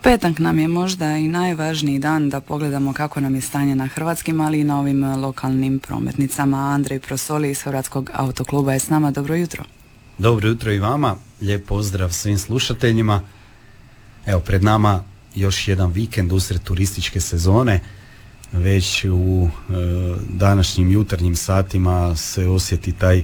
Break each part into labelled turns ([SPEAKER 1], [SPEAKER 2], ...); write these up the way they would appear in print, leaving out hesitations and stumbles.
[SPEAKER 1] Petak nam je možda i najvažniji dan da pogledamo kako nam je stanje na hrvatskim, ali i na ovim lokalnim prometnicama. Andrej Prosoli iz Hrvatskog autokluba je s nama. Dobro jutro.
[SPEAKER 2] Dobro jutro i vama. Lijep pozdrav svim slušateljima. Evo, pred nama još jedan vikend usred turističke sezone. Već u današnjim jutarnjim satima se osjeti taj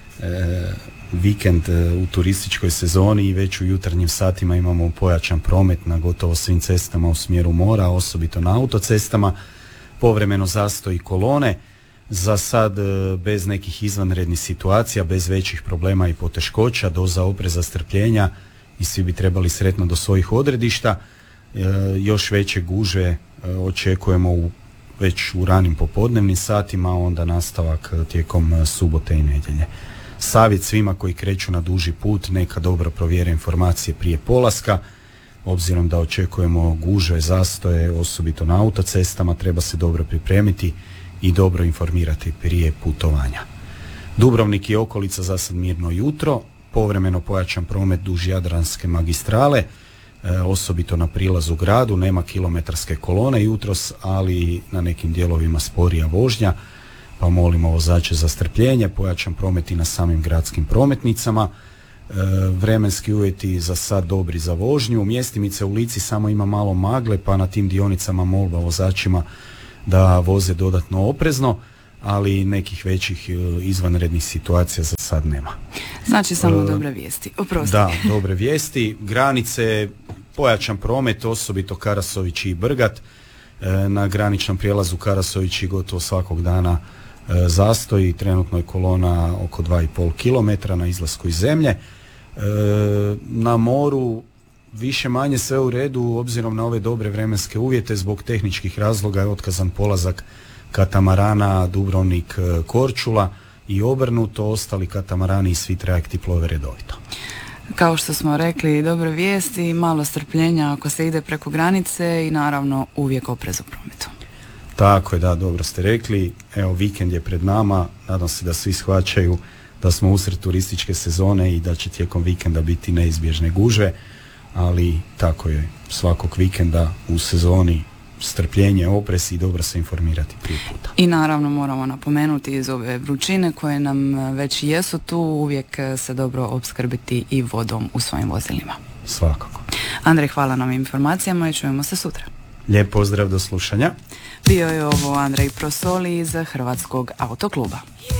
[SPEAKER 2] vikend u turističkoj sezoni i već u jutarnjim satima imamo pojačan promet na gotovo svim cestama u smjeru mora, osobito na autocestama. Povremeno zastoj kolone. Za sad bez nekih izvanrednih situacija, bez većih problema i poteškoća, doza opreza, strpljenja i svi bi trebali sretno do svojih odredišta. Još veće gužve očekujemo već u ranim popodnevnim satima, onda nastavak tijekom subote i nedjelje. Savjet svima koji kreću na duži put, neka dobro provjere informacije prije polaska, obzirom da očekujemo gužve, zastoje, osobito na autocestama, treba se dobro pripremiti i dobro informirati prije putovanja. Dubrovnik i okolica za sad mirno jutro, povremeno pojačan promet duž Jadranske magistrale, osobito na prilazu gradu, nema kilometarske kolone jutros, ali na nekim dijelovima sporija vožnja, pa molimo vozače za strpljenje, pojačan promet i na samim gradskim prometnicama. Vremenski uvjeti za sad dobri za vožnju, mjestimice u Lici samo ima malo magle, pa na tim dionicama molba vozačima da voze dodatno oprezno, ali nekih većih izvanrednih situacija za sad nema.
[SPEAKER 1] Znači samo dobre vijesti. Oprosti.
[SPEAKER 2] Da, dobre vijesti. Granice, pojačan promet, osobito Karasović i Brgat. Na graničnom prijelazu Karasovići gotovo svakog dana zastoji, trenutno je kolona oko 2,5 km na izlasku iz zemlje. Na moru više manje sve u redu, obzirom na ove dobre vremenske uvjete, zbog tehničkih razloga je otkazan polazak katamarana Dubrovnik Korčula i obrnuto, ostali katamarani i svi trajekti plove redovito.
[SPEAKER 1] Kao što smo rekli, dobre vijesti, malo strpljenja ako se ide preko granice i naravno uvijek oprez u prometu.
[SPEAKER 2] Tako je, da, dobro ste rekli. Evo, vikend je pred nama, nadam se da svi shvaćaju da smo usred turističke sezone i da će tijekom vikenda biti neizbježne gužve, ali tako je, svakog vikenda u sezoni strpljenje, oprez i dobro se informirati prije puta.
[SPEAKER 1] I naravno moramo napomenuti iz ove vrućine koje nam već jesu tu, uvijek se dobro opskrbiti i vodom u svojim vozilima.
[SPEAKER 2] Svakako.
[SPEAKER 1] Andrej, hvala nam informacijama i čujemo se sutra.
[SPEAKER 2] Lijep pozdrav, do slušanja.
[SPEAKER 1] Bio je ovo Andrej Prosoli iz Hrvatskog autokluba.